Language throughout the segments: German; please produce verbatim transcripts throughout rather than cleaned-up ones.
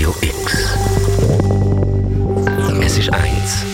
Radio X. Es ist eins.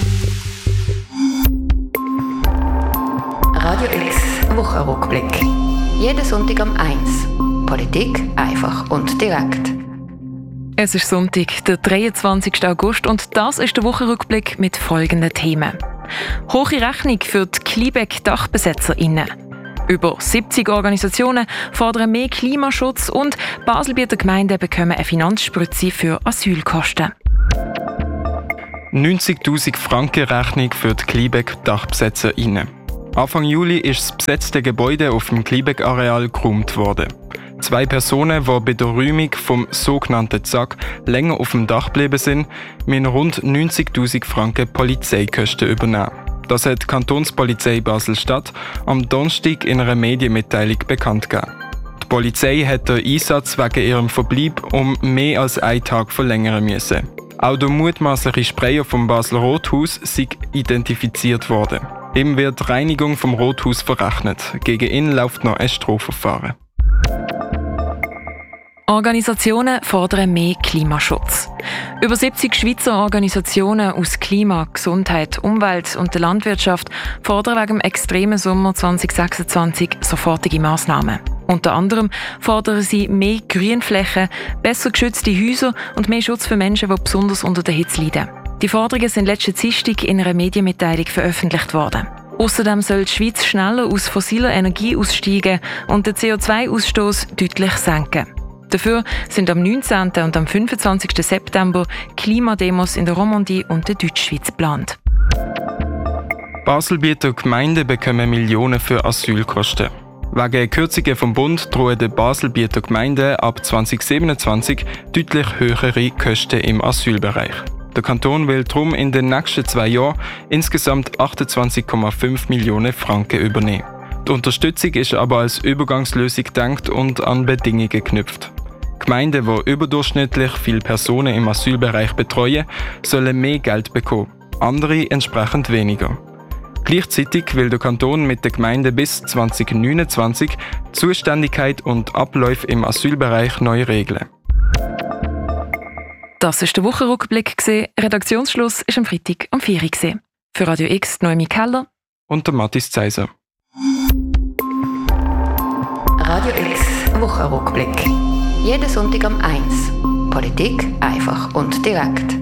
Radio X Wochenrückblick. Jeden Sonntag um eins. Politik einfach und direkt. Es ist Sonntag, der dreiundzwanzigsten August, und das ist der Wochenrückblick mit folgenden Themen. Hohe Rechnung für die Kliebeck-DachbesetzerInnen. Über siebzig Organisationen fordern mehr Klimaschutz und Baselbieter Gemeinden bekommen eine Finanzspritze für Asylkosten. neunzigtausend Franken Rechnung für die Kliebeck-DachbesetzerInnen. Anfang Juli ist das besetzte Gebäude auf dem Kliebeck-Areal geräumt worden. Zwei Personen, die bei der Räumung vom sogenannten Zack länger auf dem Dach geblieben sind, müssen rund neunzigtausend Franken Polizeikosten übernehmen. Das hat die Kantonspolizei Basel-Stadt am Donnerstag in einer Medienmitteilung bekannt gegeben. Die Polizei hat den Einsatz wegen ihrem Verbleib um mehr als einen Tag verlängern müssen. Auch der mutmaßliche Sprayer vom Basler Rothaus sei identifiziert worden. Ihm wird die Reinigung vom Rothaus verrechnet. Gegen ihn läuft noch ein Strafverfahren. Organisationen fordern mehr Klimaschutz. Über siebzig Schweizer Organisationen aus Klima, Gesundheit, Umwelt und der Landwirtschaft fordern wegen dem extremen Sommer zwanzig sechsundzwanzig sofortige Massnahmen. Unter anderem fordern sie mehr Grünflächen, besser geschützte Häuser und mehr Schutz für Menschen, die besonders unter der Hitze leiden. Die Forderungen sind letzten Dienstag in einer Medienmitteilung veröffentlicht worden. Außerdem soll die Schweiz schneller aus fossiler Energie aussteigen und den C O zwei Ausstoß deutlich senken. Dafür sind am neunzehnten und am fünfundzwanzigsten September Klimademos in der Romandie und der Deutschschweiz geplant. Baselbieter Gemeinden bekommen Millionen für Asylkosten. Wegen Kürzungen vom Bund drohen den Baselbieter Gemeinden ab zwanzig siebenundzwanzig deutlich höhere Kosten im Asylbereich. Der Kanton will darum in den nächsten zwei Jahren insgesamt achtundzwanzig Komma fünf Millionen Franken übernehmen. Die Unterstützung ist aber als Übergangslösung gedacht und an Bedingungen geknüpft. Gemeinden, die überdurchschnittlich viele Personen im Asylbereich betreuen, sollen mehr Geld bekommen, andere entsprechend weniger. Gleichzeitig will der Kanton mit den Gemeinden bis zwanzig neunundzwanzig Zuständigkeit und Abläufe im Asylbereich neu regeln. Das war der Wochenrückblick. Redaktionsschluss war am Freitag um vier Uhr. Für Radio X Noemi Keller und der Mathis Zeiser. Radio X Wochenrückblick. Jeden Sonntag um eins. Politik einfach und direkt.